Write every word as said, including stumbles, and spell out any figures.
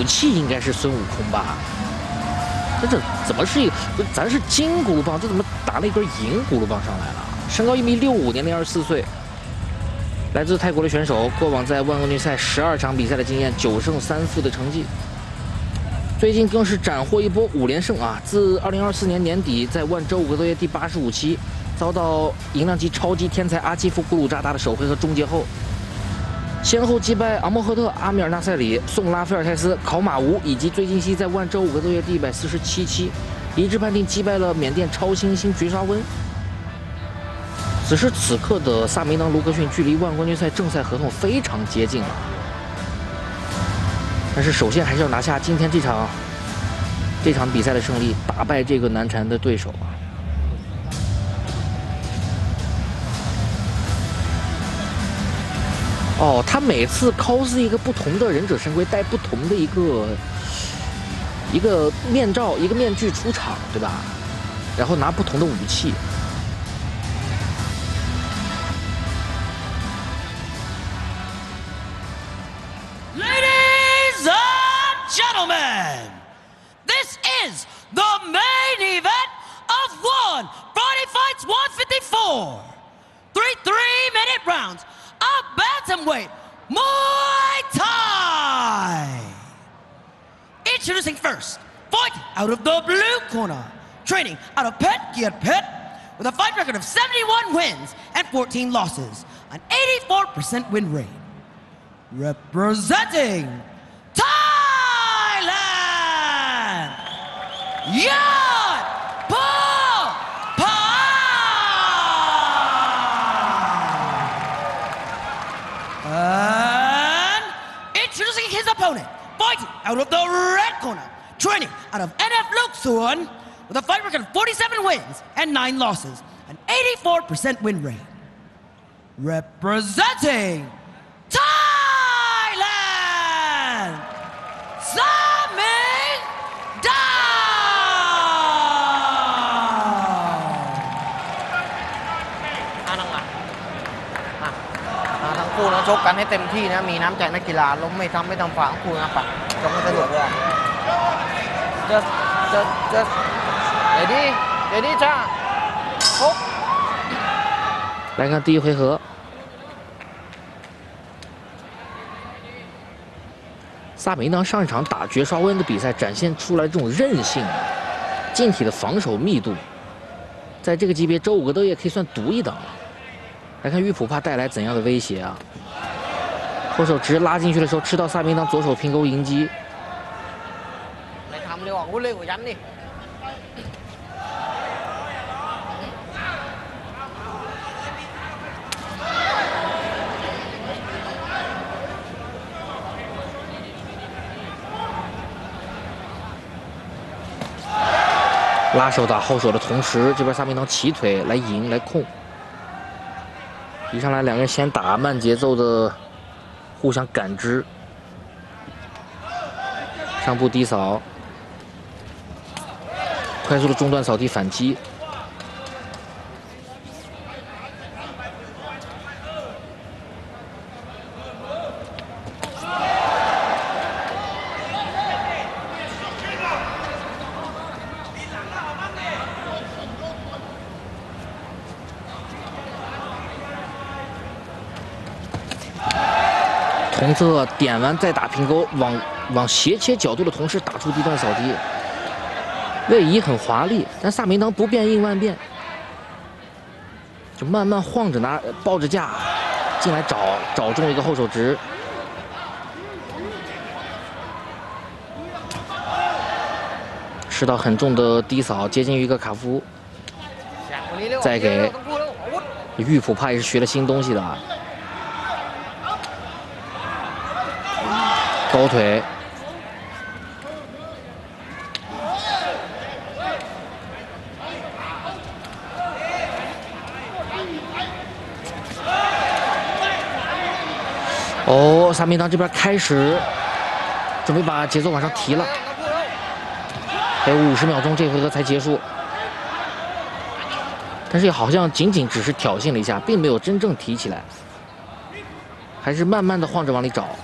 器应该是孙悟空吧？这这怎么是一个？咱是金葫芦棒，这怎么打了一根银葫芦棒上来了？身高一米六五，年龄二十四岁，来自泰国的选手，过往在万冠军赛十二场比赛的经验，九胜三负的成绩。最近更是斩获一波五连胜啊！自二零二四年年底在万州五个多月第八十五期遭到银量级超级天才阿基夫古鲁扎达的首回合终结后，先后击败昂莫赫特、阿米尔纳塞里、宋拉菲尔泰斯、考马吴，以及最近期在万州五个多月第一百四十七期一致判定击败了缅甸超新星绝杀温。此时此刻的萨梅当卢克逊距离万冠军赛正赛合同非常接近了。但是首先还是要拿下今天这场这场比赛的胜利，打败这个难缠的对手啊！哦，他每次 cos 一个不同的忍者神龟，戴不同的一个一个面罩、一个面具出场，对吧？然后拿不同的武器。 Gentlemen, this is the main event of one Friday Fights one fifty-four. Three three-minute rounds of bantamweight Muay Thai. Introducing first, fight out of the blue corner, training out of Pet Geared Pet, with a fight record of seventy-one wins and fourteen losses, an eighty-four percent win rate. Representing Yan Po Pa! And introducing his opponent, fighting out of the red corner, training out of N F Luxor, with a fight record of forty-seven wins and nine losses, an eighty-four percent win rate. Representing Thailand, Sammy Dao! ทั้งคู่นะชกกันให้เต็มที่นะมีน้ำใจนักกีฬาล้มไม่ทำไม่ทำฝาทั้งคู่นะปะชกให้สนุกด้วยจะจะจะเดี๋ยวนี้เดี๋ยวนี้จ้าชก来看第一回合，萨梅当上一场打绝刷温的比赛展现出来这种韧性，近体的防守密度，在这个级别周五格斗也可以算独一档了。来看玉普帕带来怎样的威胁啊？后手直拉进去的时候，吃到萨梅当左手平勾迎击。 ไม่ทำเร็วอ่ะวุ้นเร็วกว่ายันนี่拉手打后手的同时，这边萨梅当起腿来迎来控。一上来两个人先打慢节奏的互相感知，上步低扫，快速的中段扫地反击。同侧点完再打平勾，往往斜切角度的同时打出低段扫地，位移很华丽，但萨梅当不变应万变，就慢慢晃着拿抱着架进来找找中一个后手直，吃到很重的低扫，接近于一个卡夫，再给玉普帕也是学了新东西的啊。高腿，哦，萨梅当这边开始准备把节奏往上提了，还有五十秒钟，这回合才结束。但是好像仅仅只是挑衅了一下，并没有真正提起来，还是慢慢的晃着往里找。